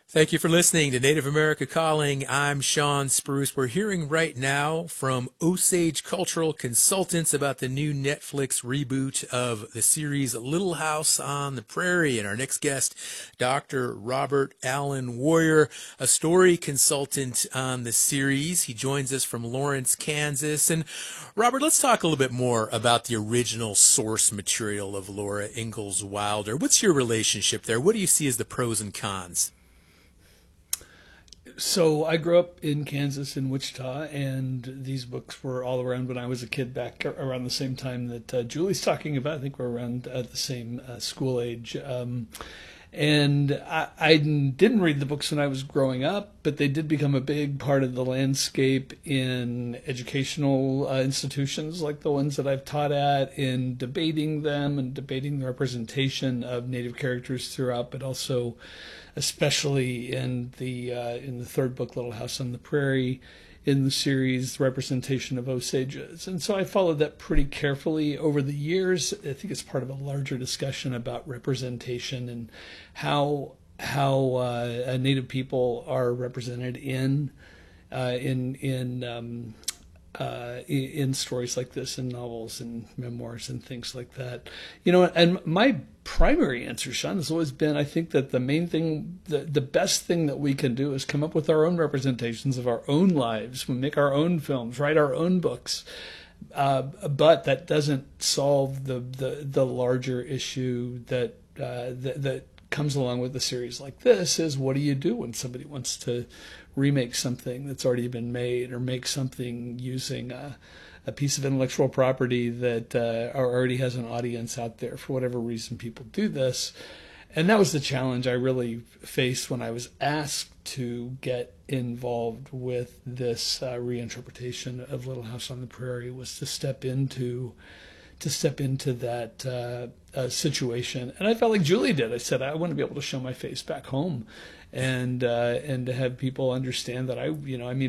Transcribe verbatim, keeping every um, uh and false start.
Thank you for listening to Native America Calling. I'm Sean Spruce. We're hearing right now from Osage Cultural Consultants about the new Netflix reboot of the series Little House on the Prairie. And our next guest, Doctor Robert Allen Warrior, a story consultant on the series. He joins us from Lawrence, Kansas. And Robert, let's talk a little bit more about the original source material of Laura Ingalls Wilder. What's your relationship there? What do you see as the pros and cons? So I grew up in Kansas, in Wichita, and these books were all around when I was a kid, back around the same time that uh, Julie's talking about. I think we're around uh, the same uh, school age. Um, and I, I didn't read the books when I was growing up, but they did become a big part of the landscape in educational uh, institutions like the ones that I've taught at, in debating them and debating the representation of Native characters throughout, but also especially in the uh, in the third book, Little House on the Prairie, in the series, the representation of Osages. And so I followed that pretty carefully over the years. I think it's part of a larger discussion about representation and how how uh, Native people are represented in uh, in in um, uh, in stories like this, in novels and memoirs and things like that. You know, and my primary answer, Sean, has always been, I think that the main thing, the, the best thing that we can do is come up with our own representations of our own lives. We make our own films, write our own books. Uh, but that doesn't solve the, the, the larger issue that, uh, that, that comes along with a series like this, is what do you do when somebody wants to remake something that's already been made, or make something using a, a piece of intellectual property that uh, already has an audience out there. For whatever reason, people do this. And that was the challenge I really faced when I was asked to get involved with this uh, reinterpretation of Little House on the Prairie, was to step into to step into that uh, uh, situation. And I felt like Julie did. I said, I want to be able to show my face back home, and uh, and to have people understand that I, you know, I mean,